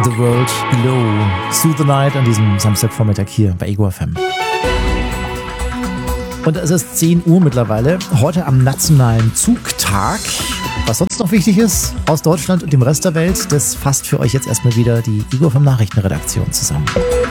The World Below. Through the Night an diesem Samstagvormittag hier bei Ego FM. Und es ist 10 Uhr mittlerweile, heute am Nationalen Zugtag. Was sonst noch wichtig ist aus Deutschland und dem Rest der Welt, das fasst für euch jetzt erstmal wieder die Ego FM Nachrichtenredaktion zusammen.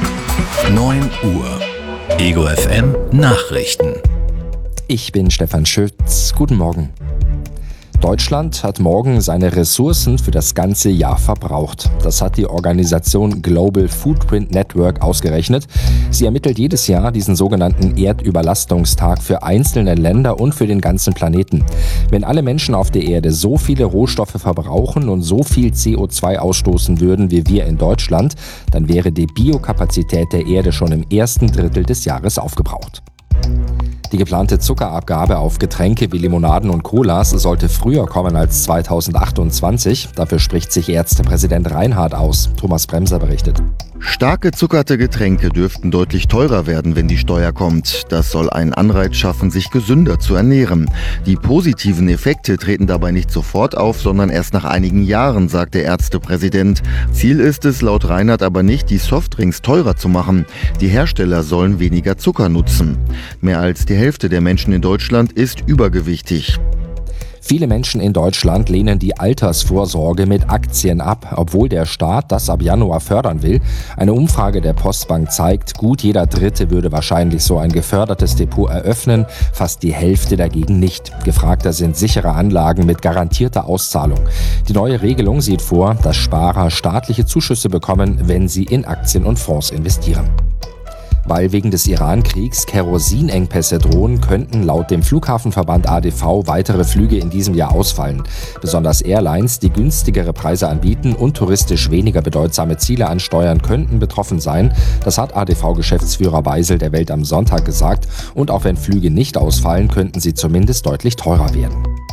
9 Uhr. Ego FM Nachrichten. Ich bin Stefan Schütz. Guten Morgen. Deutschland hat morgen seine Ressourcen für das ganze Jahr verbraucht. Das hat die Organisation Global Footprint Network ausgerechnet. Sie ermittelt jedes Jahr diesen sogenannten Erdüberlastungstag für einzelne Länder und für den ganzen Planeten. Wenn alle Menschen auf der Erde so viele Rohstoffe verbrauchen und so viel CO2 ausstoßen würden wie wir in Deutschland, dann wäre die Biokapazität der Erde schon im ersten Drittel des Jahres aufgebraucht. Die geplante Zuckerabgabe auf Getränke wie Limonaden und Colas sollte früher kommen als 2028. Dafür spricht sich Ärztepräsident Reinhardt aus. Thomas Bremser berichtet. Stark gezuckerte Getränke dürften deutlich teurer werden, wenn die Steuer kommt. Das soll einen Anreiz schaffen, sich gesünder zu ernähren. Die positiven Effekte treten dabei nicht sofort auf, sondern erst nach einigen Jahren, sagt der Ärztepräsident. Ziel ist es laut Reinhardt aber nicht, die Softdrinks teurer zu machen. Die Hersteller sollen weniger Zucker nutzen. Mehr als die Hälfte der Menschen in Deutschland ist übergewichtig. Viele Menschen in Deutschland lehnen die Altersvorsorge mit Aktien ab, obwohl der Staat das ab Januar fördern will. Eine Umfrage der Postbank zeigt, gut jeder Dritte würde wahrscheinlich so ein gefördertes Depot eröffnen, fast die Hälfte dagegen nicht. Gefragter sind sichere Anlagen mit garantierter Auszahlung. Die neue Regelung sieht vor, dass Sparer staatliche Zuschüsse bekommen, wenn sie in Aktien und Fonds investieren. Weil wegen des Iran-Kriegs Kerosinengpässe drohen, könnten laut dem Flughafenverband ADV weitere Flüge in diesem Jahr ausfallen. Besonders Airlines, die günstigere Preise anbieten und touristisch weniger bedeutsame Ziele ansteuern, könnten betroffen sein. Das hat ADV-Geschäftsführer Weisel der Welt am Sonntag gesagt. Und auch wenn Flüge nicht ausfallen, könnten sie zumindest deutlich teurer werden.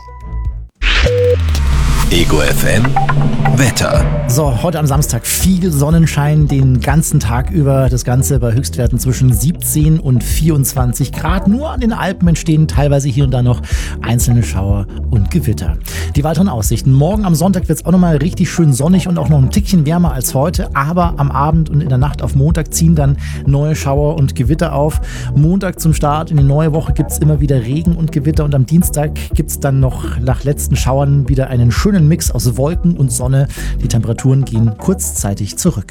Ego FM Wetter. So, heute am Samstag viel Sonnenschein den ganzen Tag über. Das Ganze bei Höchstwerten zwischen 17 und 24 Grad. Nur an den Alpen entstehen teilweise hier und da noch einzelne Schauer und Gewitter. Die weiteren Aussichten. Morgen am Sonntag wird es auch nochmal richtig schön sonnig und auch noch ein Tickchen wärmer als heute. Aber am Abend und in der Nacht auf Montag ziehen dann neue Schauer und Gewitter auf. Montag zum Start in die neue Woche gibt es immer wieder Regen und Gewitter. Und am Dienstag gibt es dann noch nach letzten Schauern wieder einen schönen Mix aus Wolken und Sonne. Die Temperaturen gehen kurzzeitig zurück.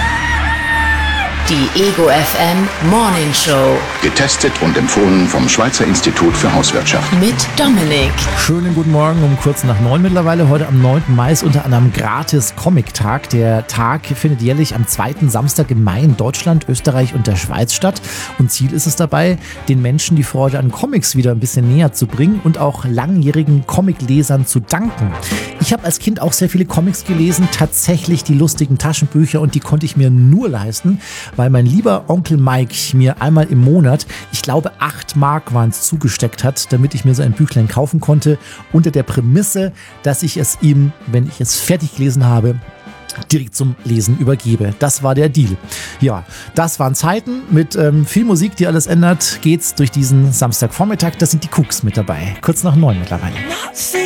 Die Ego FM Morning Show. Getestet und empfohlen vom Schweizer Institut für Hauswirtschaft. Mit Dominik. Schönen guten Morgen um kurz nach 9 mittlerweile. Heute am 9. Mai ist unter anderem gratis Comic-Tag. Der Tag findet jährlich am 2. Samstag im Mai in Deutschland, Österreich und der Schweiz statt. Und Ziel ist es dabei, den Menschen die Freude an Comics wieder ein bisschen näher zu bringen und auch langjährigen Comiclesern zu danken. Ich habe als Kind auch sehr viele Comics gelesen, tatsächlich die lustigen Taschenbücher, und die konnte ich mir nur leisten, weil mein lieber Onkel Mike mir einmal im Monat, ich glaube 8 Mark waren es, zugesteckt hat, damit ich mir so ein Büchlein kaufen konnte, unter der Prämisse, dass ich es ihm, wenn ich es fertig gelesen habe, direkt zum Lesen übergebe. Das war der Deal. Ja, das waren Zeiten mit viel Musik, die alles ändert. Geht's durch diesen Samstagvormittag. Da sind die Cooks mit dabei. Kurz nach 9 mittlerweile.